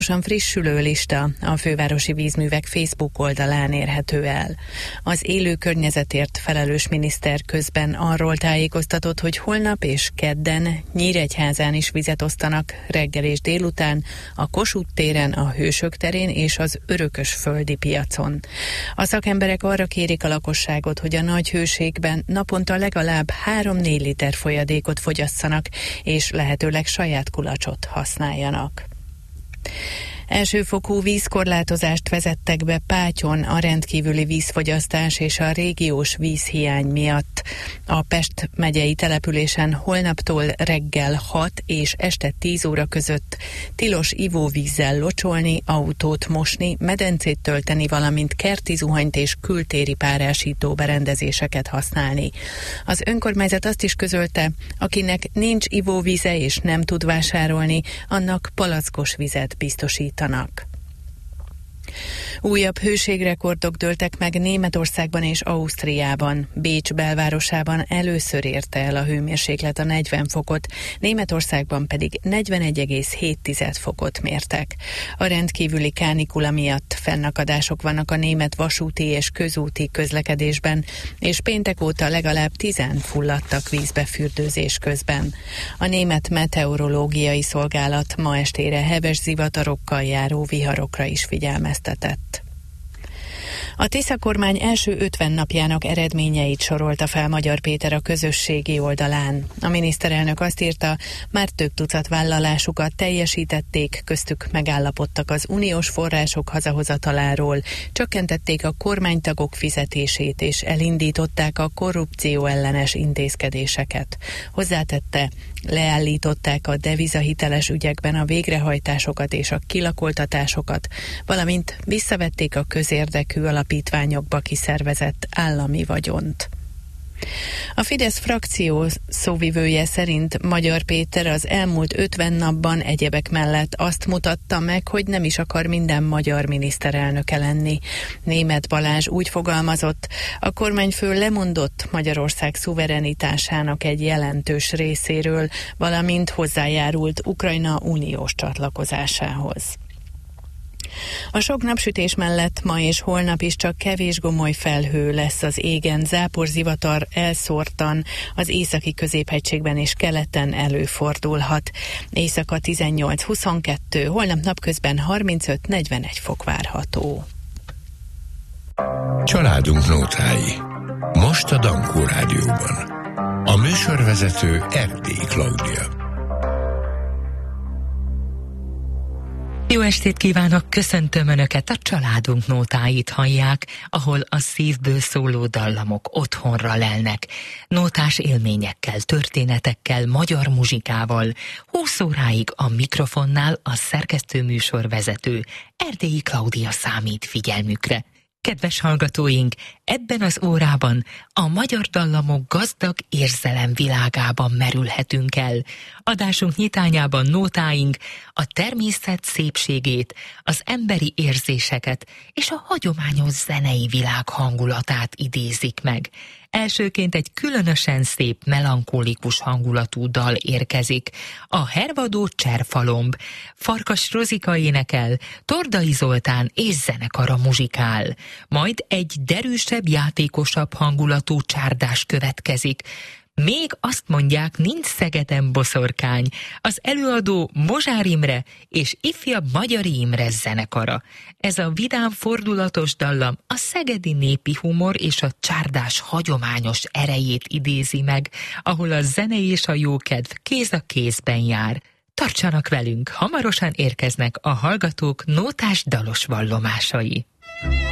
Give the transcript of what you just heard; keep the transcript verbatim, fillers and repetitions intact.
Frissülő lista a Fővárosi Vízművek Facebook oldalán érhető el. Az élő környezetért felelős miniszter közben arról tájékoztatott, hogy holnap és kedden Nyíregyházán is vizet osztanak reggel és délután, a Kossuth téren, a Hősök terén és az Örökösföldi piacon. A szakemberek arra kérik a lakosságot, hogy a nagy hőségben naponta legalább három-négy liter folyadékot fogyasszanak, és lehetőleg saját kulacsot használjanak. Elsőfokú vízkorlátozást vezettek be Pátyon a rendkívüli vízfogyasztás és a régiós vízhiány miatt. A Pest megyei településen holnaptól reggel hat és este tíz óra között tilos ivóvízzel locsolni, autót mosni, medencét tölteni, valamint kerti zuhanyt és kültéri párásító berendezéseket használni. Az önkormányzat azt is közölte, akinek nincs ivóvíze és nem tud vásárolni, annak palackos vizet biztosít. Újabb hőségrekordok dőltek meg Németországban és Ausztriában. Bécs belvárosában először érte el a hőmérséklet a negyven fokot, Németországban pedig negyvenegy egész hét fokot mértek. A rendkívüli kánikula miatt fennakadások vannak a német vasúti és közúti közlekedésben, és péntek óta legalább tízen fulladtak vízbe fürdőzés közben. A német meteorológiai szolgálat ma estére heves zivatarokkal járó viharokra is figyelmeztetett. A Tisza kormány első ötven napjának eredményeit sorolta fel Magyar Péter a közösségi oldalán. A miniszterelnök azt írta, már több tucat vállalásukat teljesítették, köztük megállapodtak az uniós források hazahozataláról, csökkentették a kormánytagok fizetését és elindították a korrupció ellenes intézkedéseket. Hozzátette, leállították a devizahiteles ügyekben a végrehajtásokat és a kilakoltatásosokat, valamint visszavették a közérdekű alapítványokba kiszervezett állami vagyont. A Fidesz frakció szóvivője szerint Magyar Péter az elmúlt ötven napban egyebek mellett azt mutatta meg, hogy nem is akar minden magyar miniszterelnöke lenni. Németh Balázs úgy fogalmazott, a kormányfő lemondott Magyarország szuverenitásának egy jelentős részéről, valamint hozzájárult Ukrajna uniós csatlakozásához. A sok napsütés mellett ma és holnap is csak kevés gomoly felhő lesz az égen, záporzivatar elszórtan az északi középhegységben és keleten előfordulhat. Éjszaka tizennyolc huszonkettő, holnap napközben harmincöt negyvenegy fok várható. Családunk nótái. Most a Dankó Rádióban. A műsorvezető Erdélyi Klaudia. Jó estét kívánok, köszöntöm Önöket, a Családunk nótáit hallják, ahol a szívből szóló dallamok otthonra lelnek. Nótás élményekkel, történetekkel, magyar muzsikával, húsz óráig a mikrofonnál a szerkesztő műsorvezető Erdélyi Klaudia számít figyelmükre. Kedves hallgatóink, ebben az órában a magyar dallamok gazdag érzelem világában merülhetünk el. Adásunk nyitányában nótáink a természet szépségét, az emberi érzéseket és a hagyományos zenei világ hangulatát idézik meg. Elsőként egy különösen szép, melankolikus hangulatú dal érkezik. A Hervadó Cserfalomb, Farkas Rozika énekel, Tordai Zoltán és zenekara muzsikál. Majd egy derűsebb, játékosabb hangulatú csárdás következik. Még azt mondják, nincs Szegeden boszorkány. Az előadó Mozsár Imre és ifjabb Magyari Imre zenekara. Ez a vidám fordulatos dallam a szegedi népi humor és a csárdás hagyományos erejét idézi meg, ahol a zene és a jókedv kéz a kézben jár. Tartsanak velünk, hamarosan érkeznek a hallgatók nótás dalos vallomásai.